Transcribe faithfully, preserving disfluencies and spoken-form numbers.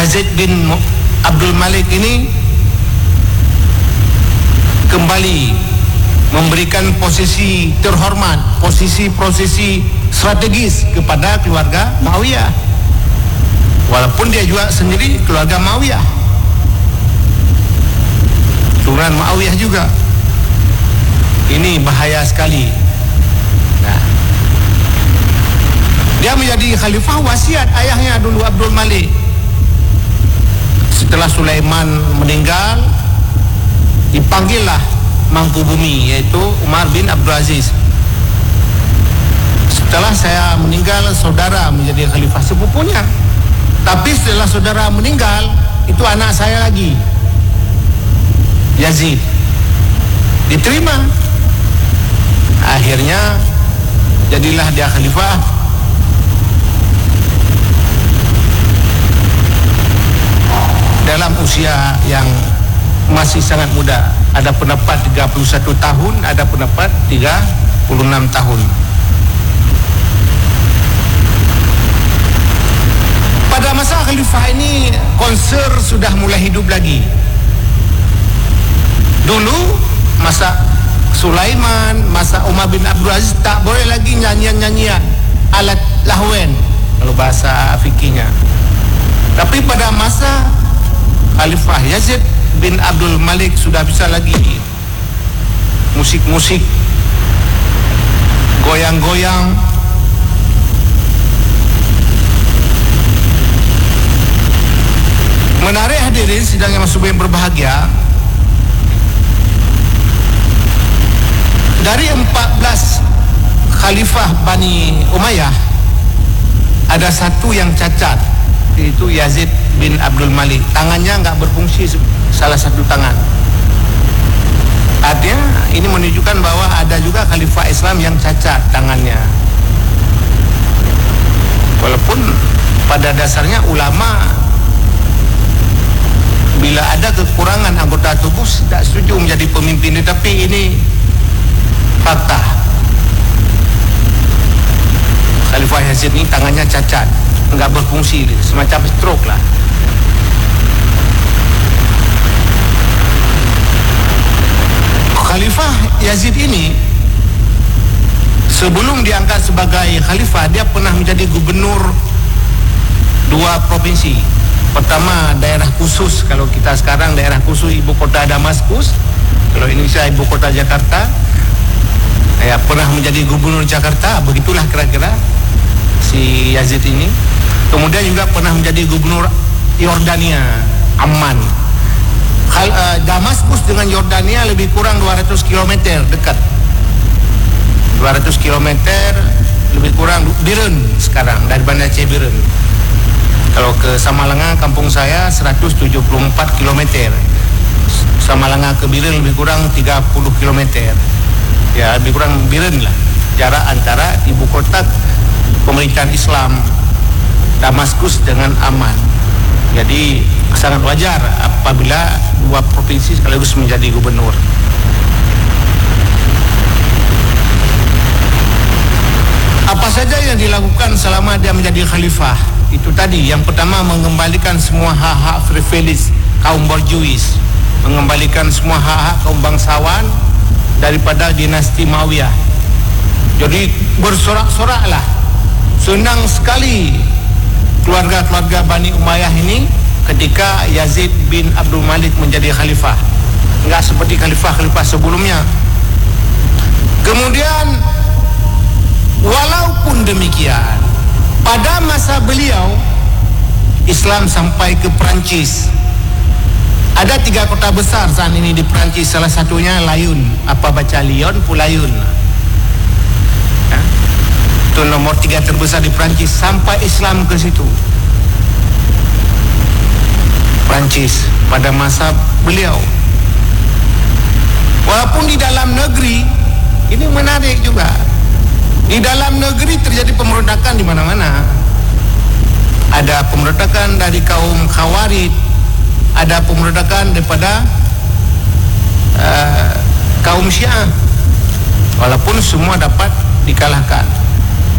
Yazid bin Abdul Malik ini kembali memberikan posisi terhormat, posisi-posisi strategis kepada keluarga Muawiyah, walaupun dia juga sendiri keluarga Muawiyah, turunan Muawiyah juga. Ini bahaya sekali. Nah, dia menjadi khalifah wasiat ayahnya dulu Abdul Malik. Setelah Sulaiman meninggal, dipanggillah Mangku Bumi, yaitu Umar bin Abdul Aziz. Setelah saya meninggal, saudara menjadi khalifah, sepupunya. Tapi setelah saudara meninggal, itu anak saya lagi, Yazid, diterima. Akhirnya jadilah dia khalifah. Dalam usia yang masih sangat muda. Ada pendapat tiga puluh satu tahun, ada pendapat tiga puluh enam tahun. Pada masa khalifah ini, konser sudah mulai hidup lagi. Dulu masa Sulaiman, masa Umar bin Abdul Aziz, tak boleh lagi nyanyian-nyanyian, alat lahwen kalau bahasa fikihnya. Tapi pada masa Khalifah Yazid bin Abdul Malik sudah bisa lagi musik-musik, goyang-goyang. Menarik hadirin sidang yang masuk yang berbahagia, dari empat belas khalifah Bani Umayyah ada satu yang cacat, yaitu Yazid bin Abdul Malik. Tangannya enggak berfungsi, salah satu tangan. Artinya ini menunjukkan bahwa ada juga khalifah Islam yang cacat tangannya. Walaupun pada dasarnya ulama bila ada kekurangan anggota tubuh tidak setuju menjadi pemimpin, tetapi ini fakta. Khalifah Yazid ini tangannya cacat, enggak berfungsi, semacam stroke lah. Khalifah Yazid ini sebelum diangkat sebagai khalifah, dia pernah menjadi gubernur dua provinsi. Pertama daerah khusus, kalau kita sekarang daerah khusus ibu kota Damaskus, kalau Indonesia ibu kota Jakarta. Ya, pernah menjadi gubernur Jakarta, begitulah kira-kira si Yazid ini. Kemudian juga pernah menjadi gubernur Yordania, Amman. Hal, uh, Damaskus dengan Yordania lebih kurang dua ratus kilometer, dekat. dua ratus kilometer lebih kurang. Biren sekarang, dari Banda Aceh Biren. Kalau ke Samalanga, kampung saya seratus tujuh puluh empat kilometer. Samalanga ke Biren lebih kurang tiga puluh kilometer. Ya, lebih kurang Biren lah jarak antara ibu kota pemerintahan Islam Damaskus dengan Amman. Jadi sangat wajar apabila dua provinsi sekaligus menjadi gubernur. Apa saja yang dilakukan selama dia menjadi khalifah? Itu tadi, yang pertama mengembalikan semua hak-hak privilege kaum borjuis, mengembalikan semua hak-hak kaum bangsawan daripada dinasti Muawiyah. Jadi bersorak-soraklah, senang sekali keluarga-keluarga Bani Umayyah ini ketika Yazid bin Abdul Malik menjadi khalifah. Enggak seperti khalifah-khalifah sebelumnya. Kemudian walaupun demikian, pada masa beliau Islam sampai ke Perancis. Ada tiga kota besar saat ini di Perancis, salah satunya Layun. Apa baca Lyon, Pulayun. Ya. Itu nomor tiga terbesar di Perancis, sampai Islam ke situ. Perancis pada masa beliau. Walaupun di dalam negeri, ini menarik juga. Di dalam negeri terjadi pemberontakan di mana-mana. Ada pemberontakan dari kaum Khawarij, ada pemberontakan daripada uh, kaum Syiah, walaupun semua dapat dikalahkan.